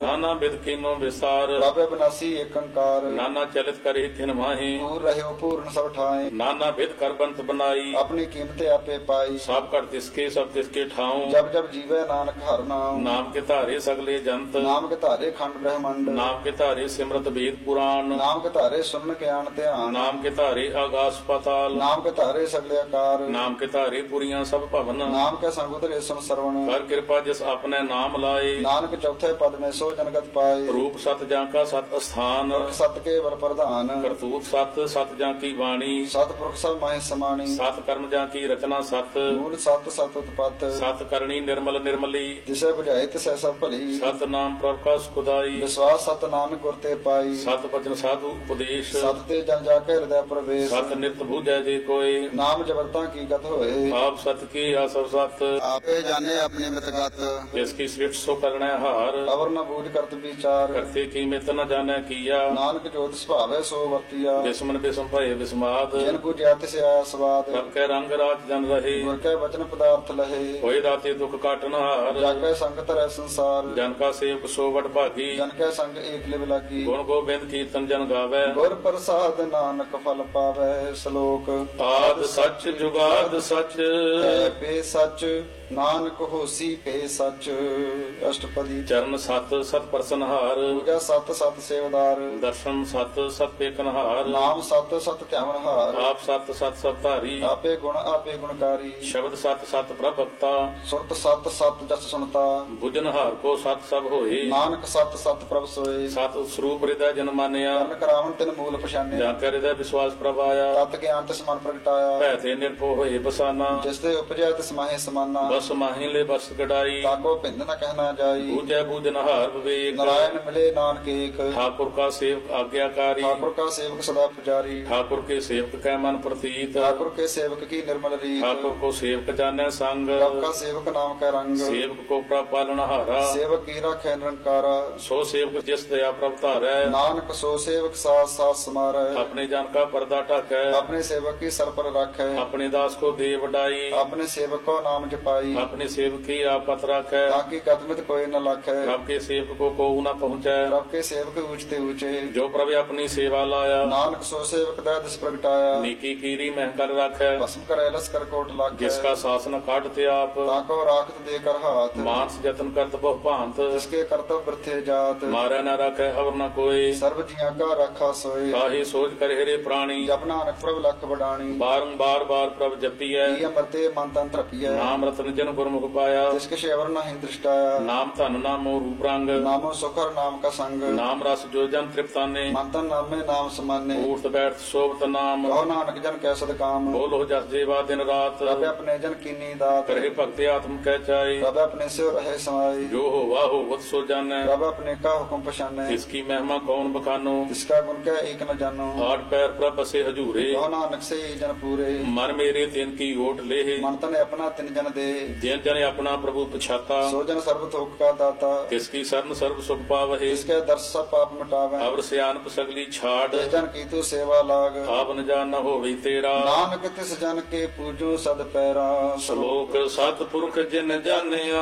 नाना बिध कीनो विसार ਪ੍ਰਭ ਅਬਿਨਾਸੀ ਏਕ ਓੰਕਾਰ नाना चलित करे खिन माही ਪੂਰ ਰਹਿਓ ਪੂਰਨ ਸਭ ਠਾਏ नाना बिध कर बंत बनाई ਆਪਣੀ ਕੀਮਤ ਆਪੇ ਪਾਈ सब कर तिसके सब तिसके ठाऊं ਜਬ ਜਬ ਜੀਵੈ ਨਾਨਕ ਹਰਿ ਨਾਮ नाम के धारे सगले जंत ਨਾਮ ਕੇ ਧਾਰੇ ਖੰਡ ਬ੍ਰਹਮੰਡ नाम के धारे सिमरत वेद पुराण ਨਾਮ ਕੇ ਧਾਰੇ ਸੁਨ ਗਿਆਨ ਧਿਆਨ नाम के धारे आकाश पाताल ਨਾਮ ਕੇ ਧਾਰੇ ਸਗਲੇ ਆਕਾਰ नाम के धारे पुरियां सब भवन ਨਾਮ ਕੇ ਸੰਗ ਉਤਰੇ ਸੁਨ ਸਰਵਣ कर कृपा जिस अपने नाम लाए ਨਾਨਕ ਚੌਥੇ ਪਦ ਮੇ ਸੋ ਜਨਗਤ ਪਾਏ रूप सत जां का सत स्थान ਸਤ ਕੇ ਵਰ ਪ੍ਰਧਾਨ करतूत सत सत जां की वाणी ਸਤਿਪੁਰਖ ਸਭ ਮਾਹਿ ਸਮਾਣੀ सत कर्म जां की रचना सत ਮੂਲ ਸਤ ਸਤ ਉਤਪਤ सत करनी निर्मल निर्मली ਜਿਸੇ 부ਝਾਏ ਤਿਸੈ ਸਭ ਭਲੀ सत नाम प्रकाश खुदाई ਵਿਸ਼ਵਾਸ ਸਤ ਨਾਨਕ ਗੁਰ ਤੇ ਪਾਈ सत बचन साधु उपदेश ਸਤ ਤੇ ਜਨ ਜਾ ਕੇ ਹਿਰਦੈ ਪ੍ਰਵੇਸ਼ सत नित भूजै जे कोय ਨਾਮ ਜਬਰਤਾ ਕੀ ਗਤ ਹੋਏ आप सत की आसव सत ਆਪੇ ਜਾਣੇ ਆਪਣੀ ਮਿਤਗਤ जिसकी सृष्ट सो करना हार ਅਵਰ ਨ ਬੂਝ ਕਰਤ ਵਿਚਾਰ करते की मित न जाने किया ਨਾਨਕ ਜੋਤ ਸੁਭਾਵੈ ਸੋ ਵਰਤੀਆ बिस्मन बिस्म भय विस्माद ਜਿਨ ਬੁਝਿਆ ਤਿਸੈ ਆਇਆ ਸਵਾਦ सब कै रंग राज जन रहे ਗੁਰ ਕੈ ਬਚਨ ਪਦਾਰਥ ਲਹੇ होए दाते दुख काटन हार ਜਾਗੈ ਸੰਗਤ ਰਹਿ ਸੰਸਾਰ जन का सेवक सो वड भागी ਜਨ ਕੈ ਸੰਗ ਏਕ ਲਿਵ ਲਾਗੀ गुण गोबिंद कीर्तन जन गावे ਗੁਰ ਪ੍ਰਸਾਦ ਨਾਨਕ ਫਲ ਪਾਵੈ ਸ਼ਲੋਕ आद सच जुगाद सच ਹੈ ਪੇ ਸੱਚ ਨਾਨਕ ਹੋਸੀ ਪੇ ਸੱਚ ਅਸ਼ਟਪਦੀ चरण सत सत प्रसन हार ਪੂਜਾ ਸਤ ਸਤ ਸੇਵਦਾਰ दर्शन सत सत पेकन हार ਨਾਮ ਸਤ ਸਤ ਧਿਆਵਨ ਹਾਰ आप सत सत सब धारी ਆਪੇ ਗੁਣ ਆਪੇ ਗੁਣਕਾਰੀ शब्द सत सत प्रभक्ता ਸੁਰਤ ਸਤ ਸਤ ਜਸ ਸੁਣਤਾ बुझन हार को सत सब होए ਨਾਨਕ ਸਤ ਸਤ ਪ੍ਰਭ ਸੋਏ सत स्वरूप हृदय जन मानिया ਕਰਨ ਕਰਾਵਨ ਤਿਨ ਮੂਲ ਪਛਾਨਿਆ ਜਾਂ ਕਰ ਹृदय विश्वास प्रभ आया ਤਤ ਗਿਆਨ ਤਿਸ ਮਨ ਪ੍ਰਗਟਾਇਆ ਭੈ ਤੇ ਨਿਰਭਉ ਹੋਏ ਬਸਾਨਾ ਜਿਸ ਤੇ ਉਪਜਿਆ ਤਿਸ ਮਾਹੇ ਸਮਾਨਾ ਬਸ ਮਾਹੀ ਲੈ ਬਸ ਕਢਾਈ ਤਾਕੋ ਭਿੰਦ ਨ ਕਹਿਣਾ ਜਾਈ ਬੂਝੈ ਬੂਝਨ ਹਾਰ ਵਿਵੇਕ ਨਾਰਾਇਣ ਮਿਲੇ ਨਾਨਕ ਏਕ ठाकुर का सेवक आज्ञाकारी ठाकुर का सेवक सदा पुजारी ठाकुर के सेवक कै मन प्रतीत ठाकुर के सेवक की निर्मल रीत ठाकुर को सेवक जाने संग प्रभ का सेवक नाम का रंग सेवक को प्रभ पालन हारा सेवक की रखे निरंकारा सो सेवक जिस दया प्रभ धारै नानक सो सेवक साथ साथ समारै अपने जन का पर्दा ढाकै अपने सेवक की सर पर रखे अपने दास को दे वडाई अपने सेवक को नाम जपाई अपने सेवक की आप पत रखै ताकि कदमित कोई न लाखे प्रभ के सेवक को कोऊ न पहुँचै प्रभ के सेवक ऊंचते ऊंचे जो प्रभ अपनी सेवा लाया नानक सो सेवक दा दिस प्रगटाया नीकी कीरी मह कर रखै भस्म करे लस्कर कोट लाखे जिसका शासन काटते आप ताको राखत देकर हाथ मानस जतन करत बहु भांत जिसके कर्तव्य वृथे जात मारै न रखै अवर न कोई सर्व जिया का रखा सोए काहे सोच कर हेरे प्राणी जप नानक प्रभ लख बडाणी बारंबार बार प्रभ जपियै की अमरते मन तन तृपिय नाम रतन जन गुरमुख पाया जिसके शेवर नहीं दृष्टाया नाम धन नामो रूप रंग नामो सुखर नाम का संग नाम रस जो जन तृप्ताने मन तन नाम में नाम समाने ऊर्त बैठ शोभत नाम कहो नानक जन कैसद काम बोलो जस जेवा दिन रात रब अपने जन कीनी दात करहे भक्ति आत्म कह चाहे रब अपने से रहे समाई जो हो वाह हो वत सो जानै रब अपने का हुक्म पछाने इसकी महिमा कौन बखानो जिसका गुण क्या एक न जानो आठ पैर प्रभ बसे हजूरे कहो नानक से ही जन पूरे मन मेरे तिन की ओट ले मन तन अपना तिन जन दे जिन जन अपना प्रभु पछाता सो जन सर्व थोक का दाता तिसकी शरण सर्व सुख पावहे जिसके दर्श सब पाप मिटावे अवर सियानप सगली छाड़ जिस जन की तू सेवा लाग आप न जान न होवे तेरा नानक तिस जन के पूजो सद पैरा श्लोक सतपुरख जिन जानिया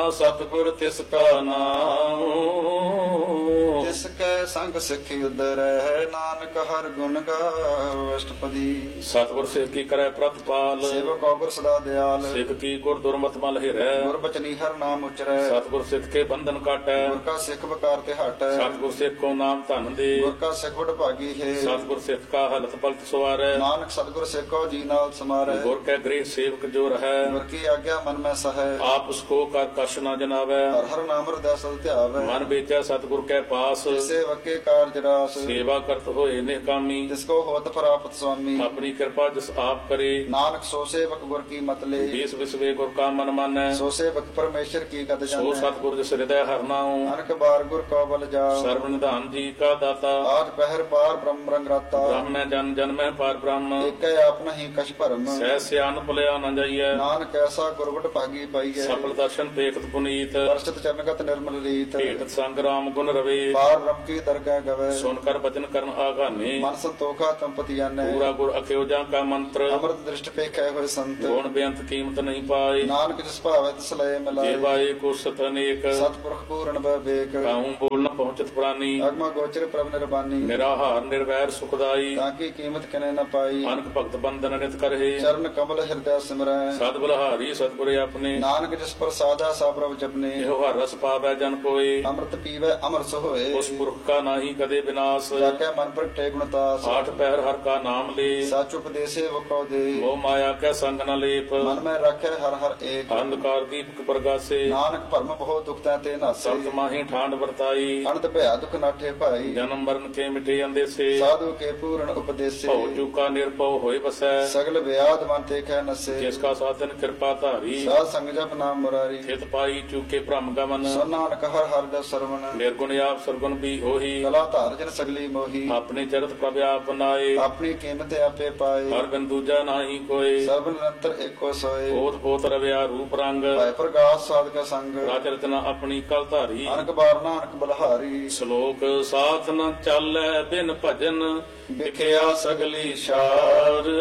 सतगुर तिसका नाम जिसके संग सिख उदर है नानक हर गुण गाओ अष्टपदी सतगुर सिख की करे प्रतिपाल सेवक गुर सदा दयाल सिख की गुर दुर्मत मल हिरै गुर बचनी हर नाम उचरै सतगुर सिख के बंधन काटै गुर का सिख बकार ते हटै सतगुर सिख को नाम धन दे गुर का सिख बड़ भागी है सतगुर सिख का हलत पलत सवारै नानक सतगुर सिख को जी नाल समारै गुर के गृह सेवक जो रहै गुर की आज्ञा मन में सहै आप उसको कर कश न जनावै हर हर नाम हृदय सद ध्यावै मन बेचै सतगुर के पास सेवक के कारज रास सेवा करत होए निकामी जिसको होत प्राप्त स्वामी अपनी कृपा जिस आप करे नानक सो सेवक गुर की मत ले बीस विश्वे गुर का मन मानै सो सेवक परमेश्वर की गद सो जानै सतगुर जिस हृदय हरनाऊं अनक बार गुर को बल जाओ सर्व निधान जी का दाता आज पहर पार ब्रह्म रंग राता ब्रह्म में जन जन में पार ब्रह्म एक आप नहीं कछ भरम सह सियान भुलिया न जाइए नानक ऐसा गुरबट भागी पाइए सफल दर्शन पेखत पुनीत वर्षित चरणगत निर्मल रीत भेटत संग राम गुण रवे पार ब्रह्म की ਦਰਗਹਿ ਗਵੇ ਸੁਨ ਕਰ ਬਚਨ ਕਰਨ ਆਗਾਨੇ ਮਨ ਸੰਤੋਖਾ ਤੰਪਤੀ ਜਾਣੈ ਪੂਰਾ ਗੁਰ ਅਖਿਓ ਜਾਂ ਕਾ ਮੰਤਰ ਅੰਮ੍ਰਿਤ ਦ੍ਰਿਸ਼ਟ ਪੇਖੈ ਹੋਏ ਸੰਤ ਗੁਣ ਬੇਅੰਤ ਕੀਮਤ ਨਹੀਂ ਪਾਏ ਨਾਨਕ ਜਿਸ ਭਾਵੈ ਤਿਸ ਲਏ ਜੇ ਮਿਲਾਏ ਵਾਏ ਕੋ ਸਤ ਅਨੇਕ ਸਤਿਪੁਰਖ ਪੂਰਨ ਬਵੇਕ ਕਾਹੂ ਬੋਲ ਨ ਪਹੁੰਚਤ ਪ੍ਰਾਨੀ ਅਗਮਾ ਗੋਚਰ ਪ੍ਰਭ ਨਿਰਬਾਨੀ ਨਿਰਾਹਾਰ ਨਿਰਵੈਰ ਸੁਖਦਾਈ ਤਾਂ ਕੀ ਕੀਮਤ ਕਿਨੇ ਨ ਪਾਈ ਅਨਕ ਭਗਤ ਬੰਦਨ ਨਿਤ ਕਰਹਿ ਚਰਨ ਕਮਲ ਹਿਰਦੈ ਸਿਮਰੈ ਸਦ ਬਲਹਾਰੀ ਸਤਿਗੁਰੇ ਆਪਣੇ ਨਾਨਕ ਜਿਸ ਪ੍ਰਸਾਦਾ ਸਾ ਪ੍ਰਭ ਜਪਨੇ ਇਹੋ ਹਰ ਰਸ ਪਾਵੈ ਜਨ ਕੋਏ ਅੰਮ੍ਰਿਤ ਪੀਵੈ ਅਮਰ ਸੋ ਹੋਏ ਉਸ ਪੁਰਖ ਕਾ ਨਾਹੀ ਕਦੇ ਵਿਨਾਸ਼ ਜਾਕੈ ਮਨ ਪ੍ਰਗਟੇ ਗੁਣਤਾਸ ਆਠ ਪਹਿਰ ਹਰ ਕਾ ਨਾਮ ਲੇ ਸਚ ਉਪਦੇਸੇ ਵਕੋ ਦੇ ਮੋਹ ਮਾਇਆ ਕੈ ਸੰਗ ਨ ਲੇਪ ਮਨ ਮੈਂ ਰੱਖੈ ਹਰ ਹਰ ਏਕ ਅੰਧਕਾਰ ਦੀਪਕ ਪ੍ਰਗਾਸੇ ਨਾਨਕ ਭਰਮ ਬਹੁ ਦੁਖਤੈ ਤੇ ਨਾਸੇ ਸਬਤ ਮਾਹੀ ਠਾਂਡ ਵਰਤਾਈ ਅਨੰਦ ਭਇਆ ਦੁਖ ਨਾਠੇ ਭਾਈ ਜਨਮ ਮਰਨ ਕੇ ਮਿਟੇ ਅੰਦੇਸੇ ਸਾਧੂ ਕੇ ਪੂਰਨ ਉਪਦੇਸੇ ਭਉ ਚੁਕਾ ਨਿਰਭਉ ਹੋਏ ਬਸੈ ਸਗਲ ਵਿਆਦ ਮਨ ਤੇ ਖੈ ਨਸੇ ਜਿਸ ਕਾ ਸਾਧਨ ਕਿਰਪਾ ਧਾਰੀ ਸਾਧ ਸੰਗ ਜਪ ਨਾਮ ਮੁਰਾਰੀ ਖਿਤ ਪਾਈ ਚੁਕੇ ਭ੍ਰਮ ਗਮਨ ਸੋ ਨਾਨਕ ਹਰ ਹਰ ਦਾ ਸਰਵਨ ਨਿਰਗੁਣ ਆਪ ਸਰਗੁਣ ਵੀ ਹੋਈ ਕਲਾ ਧਾਰ ਜਨ ਸਗਲੀ ਮੋਹੀ ਆਪਣੇ ਚਰਤ ਪ੍ਰਭ ਆਪ ਨਾਏ ਆਪਣੀ ਕੀਮਤ ਆਪੇ ਪਾਏ ਹਰ ਬਿਨ ਦੂਜਾ ਨਾਹੀ ਕੋਏ ਸਰਬ ਨਿਰੰਤਰ ਏਕੋ ਸੋਏ ਬੋਧ ਬੋਤ ਰਵਿਆ ਰੂਪ ਰੰਗ ਭਾਇ ਪ੍ਰਗਾਸ ਸਾਧਕ ਸੰਗ ਰਾਜ ਰਤਨਾ ਆਪਣੀ ਕਲ ਧਾਰੀ ਅਨਕ ਬਾਰ ਨਾਨਕ ਬਲਹਾਰੀ ਸ਼ਲੋਕ ਸਾਥ ਨ ਚਾਲੈ ਬਿਨ ਭਜਨ ਵਿਖਿਆ ਸਗਲੀ ਸ਼ਾਰ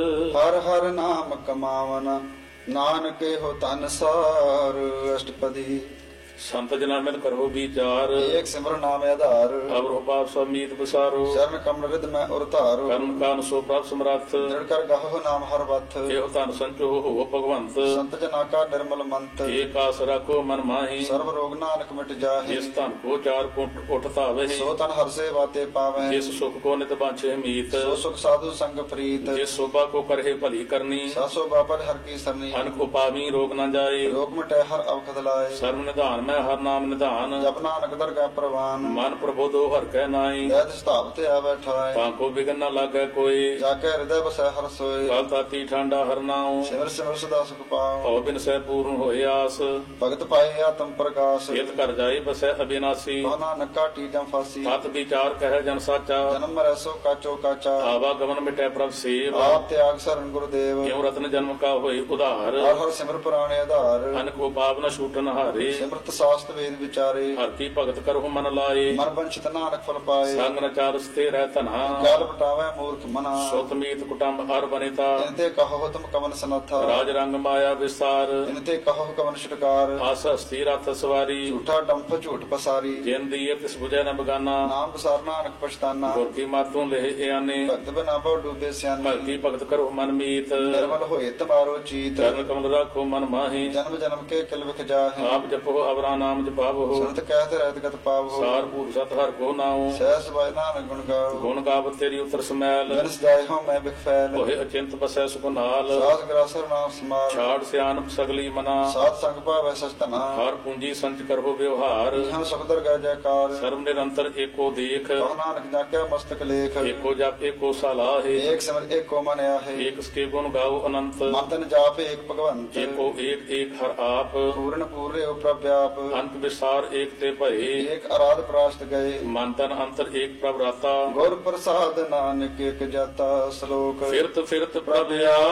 ਹਰ ਹਰ ਨਾਮ ਕਮਾਵਨ ਨਾਨਕੇ ਹੋ ਧਨ ਸਾਰ ਅਸ਼ਟਪਦੀ ਸੰਤ ਜਨਾਂ ਮਿਲ ਕਰੋ ਵਿਚਾਰ ਏਕ ਸਿਮਰਨ ਨਾਮ ਆਧਾਰ ਅਵਰੋ ਪਾਪ ਸਮੀਤ ਵਿਸਾਰੋ ਚਰਨ ਕਮਲ ਰਿਦ ਮੈਂ ਉਰ ਧਾਰੋ ਕਰਮ ਕਾਨ ਸੋ ਪ੍ਰਭ ਸਮਰੱਥ ਦ੍ਰਿੜ ਕਰ ਗਾਹੋ ਨਾਮ ਹਰ ਵਥ ਇਹੋ ਧਨ ਸੰਚੋ ਹੋ ਭਗਵੰਤ ਸੰਤ ਜਨਾ ਕਾ ਨਿਰਮਲ ਮੰਤ ਏਕ ਆਸ ਰੱਖੋ ਮਨ ਮਾਹੀ ਸਰਬ ਰੋਗ ਨਾਨਕ ਮਿਟ ਜਾਹੇ ਜਿਸ ਧਨ ਕੋ ਚਾਰ ਪੁੰਟ ਉੱਠ ਧਾਵੇ ਸੋ ਤਨ ਹਰ ਸੇ ਬਾਤੇ ਪਾਵੈ ਜਿਸ ਸੁਖ ਕੋ ਨਿਤ ਬਾਂਛੇ ਮੀਤ ਸੋ ਸੁਖ ਸਾਧੂ ਸੰਗ ਪ੍ਰੀਤ ਜਿਸ ਸੋਭਾ ਕੋ ਕਰਹਿ ਭਲੀ ਕਰਨੀ ਸਾਸੋ ਬਾਪਰ ਹਰ ਕੀ ਸਰਨੀ ਅਨਕ ਉਪਾਵੀ ਰੋਗ ਨ ਜਾਏ ਰੋਗ ਮਿਟੈ ਹਰ ਅਵਖਦ ਲਾਏ ਸਰਵ ਨਿਧਾਨ ਮੈਂ ਹਰ ਨਾਮ ਨਿਧਾਨ ਜਪ ਨਾਨਕ ਦਰਗਾਹ ਪ੍ਰਵਾਨ ਮਨ ਪ੍ਰਬੋਧੋ ਹਰ ਕੈ ਨਾਈ ਦੈਤ ਸਥਾਪਤ ਆ ਬੈਠਾਏ ਤਾਂ ਕੋ ਵਿਗਨ ਨ ਲਾਗੈ ਕੋਈ ਜਾ ਕੇ ਹਿਰਦੈ ਬਸੈ ਹਰ ਸੋਏ ਕਲ ਤਾਤੀ ਠੰਡਾ ਹਰ ਨਾਉ ਸਿਮਰ ਸਿਮਰ ਸਦਾ ਸੁਖ ਪਾਉ ਭਉ ਬਿਨ ਸਹਿ ਪੂਰਨ ਹੋਏ ਆਸ ਭਗਤ ਪਾਏ ਆਤਮ ਪ੍ਰਕਾਸ਼ ਇਤ ਕਰ ਜਾਏ ਬਸੈ ਅਬਿਨਾਸੀ ਬਹੁ ਨਾਨਕ ਕਾਟੀ ਜਮ ਫਾਸੀ ਤਤ ਵਿਚਾਰ ਕਹਿ ਜਨ ਸਾਚਾ ਜਨਮ ਮਰੈ ਸੋ ਕਾਚੋ ਕਾਚਾ ਆਵਾ ਗਮਨ ਮਿਟੈ ਪ੍ਰਭ ਸੇਵ ਆਪ ਤਿਆਗ ਸਰਨ ਗੁਰਦੇਵ ਕਿਉ ਰਤਨ ਜਨਮ ਕਾ ਹੋਏ ਉਧਾਰ ਹਰ ਹਰ ਸਿਮਰ ਪੁਰਾਣੇ ਆਧਾਰ ਅਨਕੋ ਪਾਪ ਨ ਛੂਟਨ ਹਾਰੇ ਸਿਮਰਤ ਸਾਸਤ ਵੇਦ ਵਿਚਾਰੇ ਹਰ ਕੀ ਭਗਤ ਕਰਹੁ ਮਨ ਲਾਏ ਮਨ ਬੰਚਿਤ ਨਾਨਕ ਫਲ ਪਾਏ ਸੰਗ ਨ ਚਾਰ ਸਤੇ ਰਹਿ ਧਨਾ ਕਾਲ ਪਟਾਵੇ ਮੂਰਖ ਮਨਾ ਸੁਤ ਮੀਤ ਕੁਟੰਬ ਹਰ ਬਨਿਤਾ ਇਨਤੇ ਕਹੋ ਤੁਮ ਕਵਨ ਸਨਥਾ ਰਾਜ ਰੰਗ ਮਾਇਆ ਵਿਸਾਰ ਇਨਤੇ ਕਹੋ ਕਵਨ ਛਟਕਾਰ ਆਸ ਹਸਤੀ ਰਥ ਸਵਾਰੀ ਝੂਠਾ ਡੰਫ ਝੂਠ ਪਸਾਰੀ ਜਿਨ ਦੀਏ ਤਿਸ ਬੁਝੈ ਨ ਬਗਾਨਾ ਨਾਮ ਬਸਾਰ ਨਾਨਕ ਪਛਤਾਨਾ ਗੁਰ ਕੀ ਮਾਤੋਂ ਲਹਿ ਆਨੇ ਭਗਤ ਬਨਾ ਬਹੁ ਡੂਬੇ ਸਿਆਨੇ ਭਗਤੀ ਭਗਤ ਕਰੋ ਮਨ ਮੀਤ ਨਿਰਮਲ ਹੋਏ ਤਮਾਰੋ ਚੀਤ ਚਰਨ ਕਮਲ ਰਾਖੋ ਮਨ ਮਾਹੀ ਜਨਮ ਜਨਮ ਕੇ ਕਿਲ ਵਿਖ ਜਾਹੇ ਆਪ ਜਪੋ ਅਵਰਾ ਨਾਮ ਜਪਾਵੋ ਸੁਨਤ ਕਹਿਤ ਰਹਿਤ ਗਤ ਪਾਵੋ ਸਾਰ ਭੂਤ ਸਤ ਹਰ ਕੋ ਨਾਉ ਸਹਿਸ ਬਾਇ ਨਾਨਕ ਗੁਣ ਗਾਓ ਗੁਣ ਗਾਵ ਤੇਰੀ ਉਤਰ ਸਮੈਲ ਜਨਸ ਜਾਇ ਹੋ ਮੈਂ ਬਿਖ ਫੈਲ ਹੋਏ ਅਚਿੰਤ ਬਸੈ ਸੁਖ ਨਾਲ ਸਾਧ ਗਰਾਸਰ ਨਾਮ ਸਮਾਰ ਛਾੜ ਸਿਆਨਪ ਸਗਲੀ ਮਨਾ ਸਾਧ ਸੰਗ ਭਾਵੈ ਸਚ ਧਨਾ ਹਰ ਪੂੰਜੀ ਸੰਚ ਕਰੋ ਵਿਵਹਾਰ ਇਹਾਂ ਸੁਖਦਰ ਗੈ ਜੈਕਾਰ ਸਰਬ ਨਿਰੰਤਰ ਏਕੋ ਦੇਖ ਕਹ ਨਾਨਕ ਜਾਕਿਆ ਮਸਤਕ ਲੇਖ ਏਕੋ ਜਪ ਏਕੋ ਸਲਾਹੇ ਏਕ ਸਿਮਰ ਏਕੋ ਮਨ ਆਹੇ ਏਕ ਸਕੇ ਗੁਣ ਗਾਓ ਅਨੰਤ ਮਨ ਤਨ ਜਾਪ ਏਕ ਭਗਵੰਤ ਏਕੋ ਏਕ ਏਕ ਹਰ ਆਪ ਪੂਰਨ ਪੂਰੇ ਪ੍ਰਭਿਆਪ ਅੰਤ ਵਿਸਾਰ ਏਕ ਤੇ ਭਏ ਏਕ ਅਰਾਧ ਪ੍ਰਾਸ਼ਤ ਗਏ ਮਨ ਤਨ ਅੰਤਰ ਏਕ ਪ੍ਰਭ ਰਾਤਾ ਗੁਰ ਪ੍ਰਸਾਦ ਨਾਨਕ ਏਕ ਜਾਤਾ ਸ਼ਲੋਕ ਫਿਰਤ ਫਿਰਤ ਪ੍ਰਭ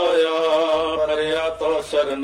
ਆਇਆ ਕਰਿਆ ਤੋ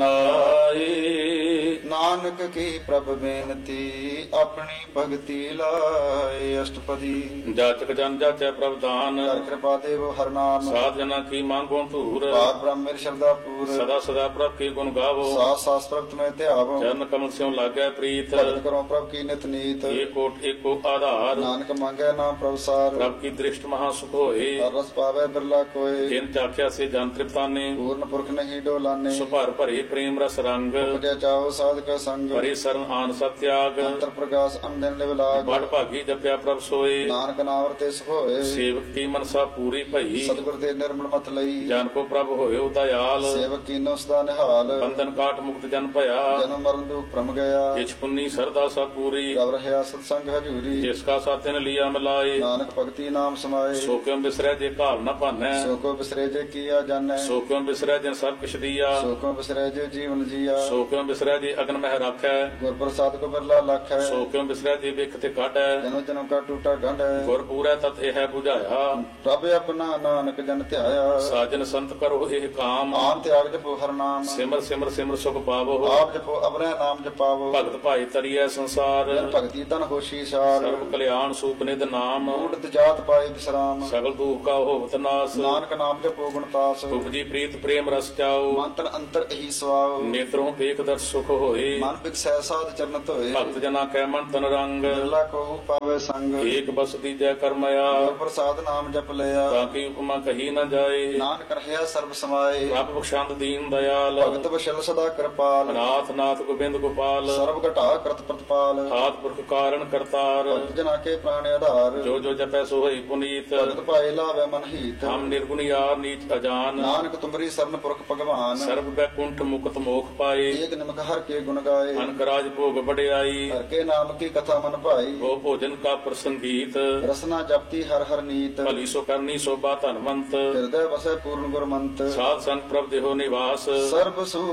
ਸਰਨਾਈ ਨਾਨਕ ਕੀ ਪ੍ਰਭ ਬੇਨਤੀ ਆਪਣੀ ਭਗਤੀ ਲਾਏ ਅਸ਼ਟਪਦੀ ਜਾਚਕ ਜਨ ਜਾਚੈ ਪ੍ਰਭ ਦਾਨ ਕਰ ਕਿਰਪਾ ਦੇਵ ਹਰ ਨਾਮ ਸਾਧ ਜਨਾ ਕੀ ਮੰਗੋ ਧੂਰ ਪਾਰ ਬ੍ਰਹਮ ਮੇਰੀ ਸ਼ਰਧਾ ਪੂਰ ਸਦਾ ਸਦਾ ਪ੍ਰਭ ਕੀ ਗੁਣ ਗਾਵੋ ਸਾਸ ਸਾਸ ਪ੍ਰਭਤ ਮੈਂ ਧਿਆਵੋ ਚਰਨ ਕਮਲ ਸਿਉ ਲਾਗੈ ਪ੍ਰੀਤ ਭਗਤ ਕਰੋ ਪ੍ਰਭ ਕੀ ਨਿਤ ਨੀਤ ਏਕੋਟ ਏਕੋ ਆਧਾਰ ਨਾਨਕ ਮੰਗੈ ਨਾਮ ਪ੍ਰਭ ਸਾਰ ਪ੍ਰਭ ਕੀ ਦ੍ਰਿਸ਼ਟ ਮਹਾ ਸੁਖ ਹੋਏ ਹਰ ਰਸ ਪਾਵੇ ਬਿਰਲਾ ਕੋਏ ਜਿਨ ਚਾਖਿਆ ਸੇ ਜਨ ਤ੍ਰਿਪਤਾਨੇ ਪੂਰਨ ਪੁਰਖ ਨਹੀਂ ਡੋਲਾਨੇ ਸੁਭਰ ਭਰੇ ਪ੍ਰੇਮ ਰਸ ਰੰਗ ਉਪਜਿਆ ਚਾਓ ਸਾਧਕ ਸੰਗ ਭਰੇ ਸਰਨ ਆਨ ਸਤਿਆਗ ਅੰਤਰ ਪ੍ਰਕਾਸ਼ ਅੰਦਨ ਲਿਵਲਾਗ ਬੜ ਭਾਗੀ ਜਪਿਆ ਪ੍ਰਭ ਸੋਏ ਨਾਨਕ ਨਾਮ ਵਰਤੇ ਸੁਖ ਹੋਏ ਸੇਵਕ ਕੀ ਮਨਸਾ ਪੂਰੀ ਭਈ ਸਤਿਗੁਰ ਦੇ ਨਿਰਮਲ ਮਤ ਲਈ ਜਨ ਕੋ ਪ੍ਰਭ ਹੋਇਓ ਦਇਆਲ ਸੇਵਕ ਕੀਨੋ ਸਦਾ ਨਿਹਾਲ ਬੰਧਨ ਕਾਟ ਮੁਕਤ ਜਨ ਭਇਆ ਜਨਮ ਮਰਨ ਦੁਖ ਭ੍ਰਮ ਗਿਆ ਕਿਛ ਪੁੰਨੀ ਸਰਦਾ ਸਾ ਪੂਰੀ ਗਵ ਰਹਿਆ ਸਤ ਸੰਗ ਹਜੂਰੀ ਜਿਸ ਕਾ ਸਾਥਿਨ ਲਿਆ ਮਿਲਾਏ ਨਾਨਕ ਭਗਤੀ ਨਾਮ ਸਮਾਏ ਸੋ ਕਿਉ ਬਿਸਰੈ ਜੇ ਘਾਲ ਨ ਭਾਨੈ ਸੋ ਕੋ ਬਿਸਰੇ ਜੇ ਕੀਆ ਜਾਣੈ ਸੋ ਕਿਉ ਬਿਸਰੈ ਜੇ ਸਭ ਕਿਛ ਦੀਆ ਸੋ ਕੋ ਬਿਸਰੇ ਜੇ ਜੀਵਨ ਜੀਆ ਸੋ ਕਿਉ ਬਿਸਰੈ ਜੇ ਲਗਨ ਮਹਿ ਰਾਖੈ ਗੁਰ ਪ੍ਰਸਾਦ ਕੋ ਬਿਰਲਾ ਲੱਖ ਹੈ ਸੋ ਕਿਉ ਬਿਸਰੈ ਜੀ ਵਿਖ ਤੇ ਕਾਢੈ ਜਨੋ ਜਨੋ ਕਾ ਟੂਟਾ ਗੰਢ ਹੈ ਗੁਰ ਪੂਰੈ ਤਤ ਇਹ 부ਝਾਇਆ ਪ੍ਰਭ ਆਪਣਾ ਨਾਨਕ ਜਨ ਧਿਆਇਆ ਸਾਜਨ ਸੰਤ ਕਰੋ ਇਹ ਕਾਮ ਆਨ ਤਿਆਗ ਜਪੋ ਹਰ ਨਾਮ ਸਿਮਰ ਸਿਮਰ ਸਿਮਰ ਸੁਖ ਪਾਵੋ ਆਪ ਜਪੋ ਅਬਰੈ ਨਾਮ ਜਪਾਵੋ ਭਗਤ ਭਾਈ ਤਰੀਐ ਸੰਸਾਰ ਜਨ ਭਗਤੀ ਤਨ ਹੋਸ਼ੀ ਸਾਰ ਸਰਬ ਕਲਿਆਣ ਸੂਪ ਨਿਧ ਨਾਮ ਊੜਤ ਜਾਤ ਪਾਏ ਵਿਸਰਾਮ ਸਗਲ ਦੁਖ ਕਾ ਹੋਵਤ ਨਾਸ ਨਾਨਕ ਨਾਮ ਜਪੋ ਗੁਣਤਾਸ ਉਪਜੀ ਪ੍ਰੀਤ ਪ੍ਰੇਮ ਰਸ ਚਾਓ ਮੰਤਰ ਅੰਤਰ ਇਹੀ ਸਵਾਉ ਨੇਤਰੋਂ ਵੇਖ ਦਰ ਸੁਖ ਹੋਏ ਮਨ ਬਿਕਸੈ ਸਾਧ ਚਰਨ ਧੋਏ ਭਗਤ ਜਨਾ ਕੈ ਮਨ ਤਨ ਰੰਗ ਬਿਰਲਾ ਕੋ ਪਾਵੇ ਸੰਗ ਏਕ ਬਸ ਦੀਜੈ ਕਰਮਇਆ ਗੁਰ ਪ੍ਰਸਾਦ ਨਾਮ ਜਪ ਲਿਆ ਤਾਂ ਕੀ ਉਪਮਾ ਕਹੀ ਨ ਜਾਏ ਨਾਨਕ ਰਹਿਆ ਸਰਬ ਸਮਾਏ ਪ੍ਰਭ ਬਖਸ਼ੰਦ ਦੀਨ ਦਇਆਲ ਭਗਤ ਵਸ਼ਲ ਸਦਾ ਕਿਰਪਾਲ ਨਾਥ ਨਾਥ ਗੋਬਿੰਦ ਗੋਪਾਲ ਸਰਬ ਘਟਾ ਕਰਤ ਪ੍ਰਤਪਾਲ ਆਦ ਪੁਰਖ ਕਾਰਨ ਕਰਤਾਰ ਭਗਤ ਜਨਾ ਕੇ ਪ੍ਰਾਣ ਆਧਾਰ ਜੋ ਜੋ ਜਪੈ ਸੋ ਹੋਈ ਪੁਨੀਤ ਭਗਤ ਪਾਏ ਲਾਵੇ ਮਨ ਹੀਤ ਹਮ ਨਿਰਗੁਣ ਯਾਰ ਨੀਚ ਅਜਾਨ ਨਾਨਕ ਤੁਮਰੀ ਸਰਨ ਪੁਰਖ ਭਗਵਾਨ ਸਰਬ ਬੈਕੁੰਠ ਮੁਕਤ ਮੋਖ ਪਾਏ ਏਕ ਨਿਮਕ ਹਰ ਕੇ ਗੁਣ ਗਾਏ ਅਨਕ ਰਾਜ ਭੋਗ ਵਡਿਆਈ ਹਰ ਕੇ ਨਾਮ ਕੀ ਕਥਾ ਮਨ ਭਾਈ ਉਹ ਭੋਜਨ ਕਾ ਪ੍ਰਸੰਗੀਤ ਰਸਨਾ ਜਪਤੀ ਹਰ ਹਰ ਨੀਤ ਭਲੀ ਸੋ ਕਰਨੀ ਸੋਭਾ ਧਨਵੰਤ ਹਿਰਦੈ ਵਸੈ ਪੂਰਨ ਗੁਰਮੰਤ ਸਾਧ ਸੰਗ ਪ੍ਰਭ ਦੇਹੋ ਨਿਵਾਸ ਸਰਬ ਸੁਖ